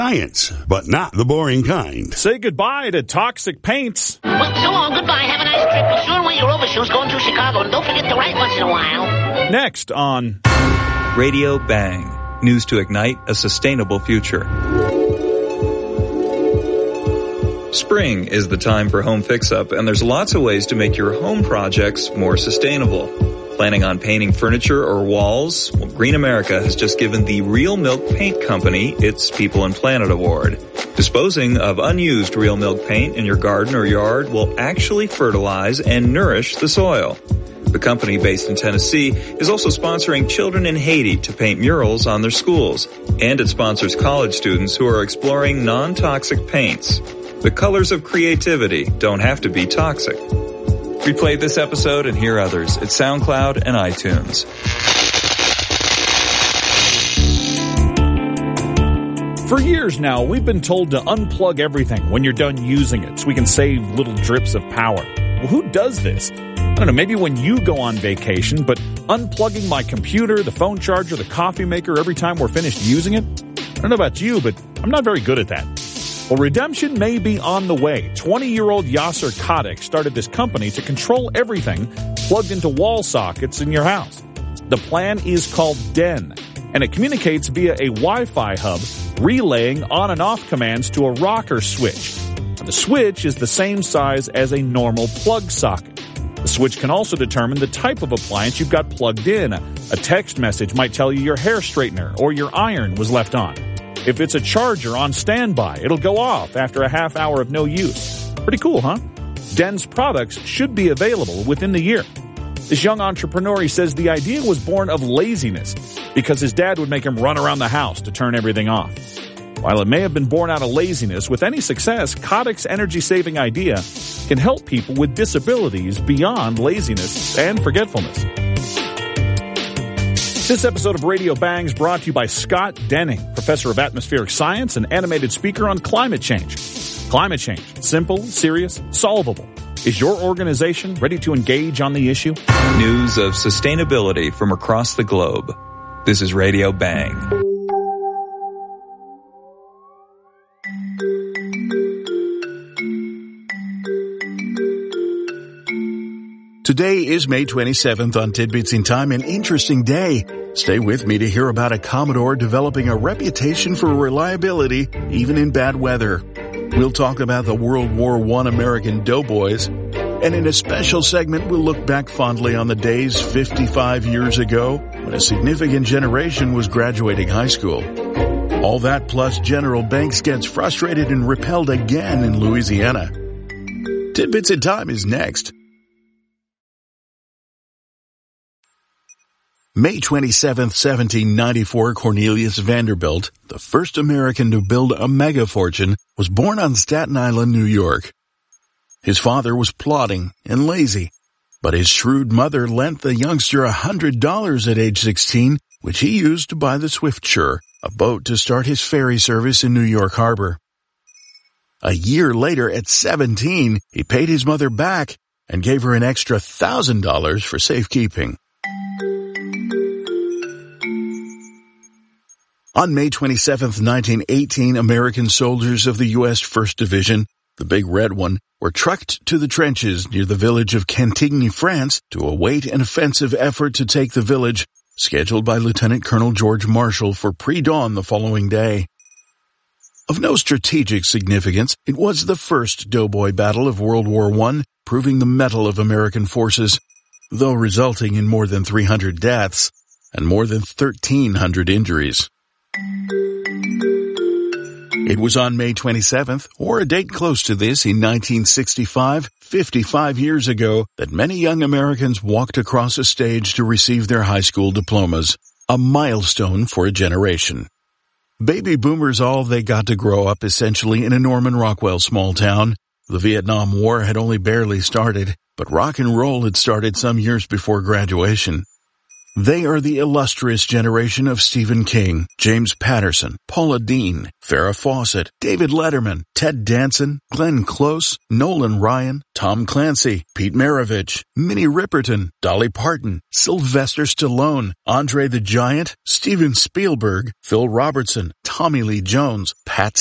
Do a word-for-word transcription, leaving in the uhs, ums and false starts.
Science, but not the boring kind. Say goodbye to toxic paints. Well, so long, goodbye, have a nice trip. Be sure and wear your overshoes going through Chicago, and don't forget to write once in a while. Next on Radio Bang. News to ignite a sustainable future. Spring is the time for home fix-up, and there's lots of ways to make your home projects more sustainable. Planning on painting furniture or walls? Well, Green America has just given the Real Milk Paint Company its People and Planet Award. Disposing of unused Real Milk paint in your garden or yard will actually fertilize and nourish the soil. The company, based in Tennessee, is also sponsoring children in Haiti to paint murals on their schools. And it sponsors college students who are exploring non-toxic paints. The colors of creativity don't have to be toxic. Replay this episode and hear others at SoundCloud and iTunes. For years now, we've been told to unplug everything when you're done using it so we can save little drips of power. Well, who does this? I don't know, maybe when you go on vacation, but unplugging my computer, the phone charger, the coffee maker every time we're finished using it? I don't know about you, but I'm not very good at that. Well, redemption may be on the way. twenty-year-old Yasser Kodik started this company to control everything plugged into wall sockets in your house. The plan is called Den, and it communicates via a Wi-Fi hub, relaying on and off commands to a rocker switch. The switch is the same size as a normal plug socket. The switch can also determine the type of appliance you've got plugged in. A text message might tell you your hair straightener or your iron was left on. If it's a charger on standby, it'll go off after a half hour of no use. Pretty cool, huh? Den's products should be available within the year. This young entrepreneur, he says the idea was born of laziness because his dad would make him run around the house to turn everything off. While it may have been born out of laziness, with any success, Kodik's energy-saving idea can help people with disabilities beyond laziness and forgetfulness. This episode of Radio Bangs brought to you by Scott Denning, professor of atmospheric science and animated speaker on climate change. Climate change, simple, serious, solvable. Is your organization ready to engage on the issue? News of sustainability from across the globe. This is Radio Bang. Today is May twenty-seventh on Tidbits in Time, an interesting day. Stay with me to hear about a Commodore developing a reputation for reliability even in bad weather. We'll talk about the World War One American doughboys. And in a special segment, we'll look back fondly on the days fifty-five years ago when a significant generation was graduating high school. All that plus General Banks gets frustrated and repelled again in Louisiana. Tidbits in Time is next. May twenty-seventh, seventeen ninety-four, Cornelius Vanderbilt, the first American to build a mega fortune, was born on Staten Island, New York. His father was plodding and lazy, but his shrewd mother lent the youngster a hundred dollars at age sixteen, which he used to buy the Swiftsure, a boat to start his ferry service in New York Harbor. A year later, at seventeen, he paid his mother back and gave her an extra thousand dollars for safekeeping. On May twenty-seventh, nineteen eighteen, American soldiers of the U S First Division, the Big Red One, were trucked to the trenches near the village of Cantigny, France, to await an offensive effort to take the village, scheduled by Lieutenant Colonel George Marshall for pre-dawn the following day. Of no strategic significance, it was the first doughboy battle of World War One, proving the mettle of American forces, though resulting in more than three hundred deaths and more than thirteen hundred injuries. It was on May twenty-seventh, or a date close to this in nineteen sixty-five, fifty-five years ago, that many young Americans walked across a stage to receive their high school diplomas, a milestone for a generation. Baby boomers all they got to grow up essentially in a Norman Rockwell small town. The Vietnam War had only barely started, but rock and roll had started some years before graduation. They are the illustrious generation of Stephen King, James Patterson, Paula Deen, Farrah Fawcett, David Letterman, Ted Danson, Glenn Close, Nolan Ryan, Tom Clancy, Pete Maravich, Minnie Riperton, Dolly Parton, Sylvester Stallone, Andre the Giant, Steven Spielberg, Phil Robertson, Tommy Lee Jones, Pat